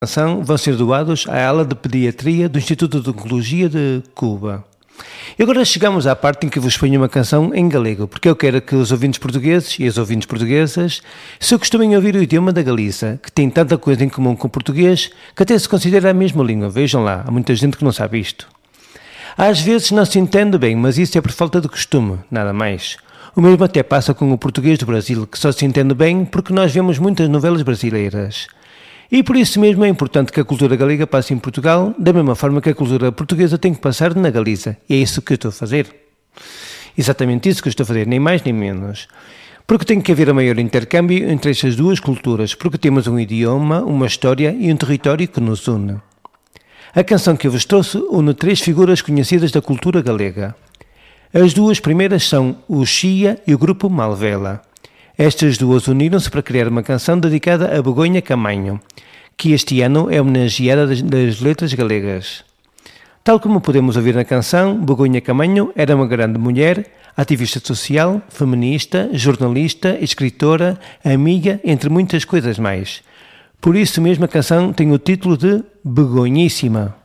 Vão ser doados à ala de pediatria do Instituto de Oncologia de Cuba. E agora chegamos à parte em que vos ponho uma canção em galego, porque eu quero que os ouvintes portugueses e as ouvintes portuguesas se acostumem a ouvir o idioma da Galiza, que tem tanta coisa em comum com o português, que até se considera a mesma língua. Vejam lá, há muita gente que não sabe isto. Às vezes não se entende bem, mas isso é por falta de costume, nada mais. O mesmo até passa com o português do Brasil, que só se entende bem porque nós vemos muitas novelas brasileiras. E por isso mesmo é importante que a cultura galega passe em Portugal, da mesma forma que a cultura portuguesa tem que passar na Galiza. E é isso que eu estou a fazer. Exatamente isso que eu estou a fazer, nem mais nem menos. Porque tem que haver um maior intercâmbio entre estas duas culturas, porque temos um idioma, uma história e um território que nos une. A canção que eu vos trouxe une três figuras conhecidas da cultura galega. As duas primeiras são o Chia e o grupo Malvela. Estas duas uniram-se para criar uma canção dedicada a Begonha Camanho, que este ano é homenageada das letras galegas. Tal como podemos ouvir na canção, Begonha Camanho era uma grande mulher, ativista social, feminista, jornalista, escritora, amiga, entre muitas coisas mais. Por isso mesmo a canção tem o título de Begonhíssima.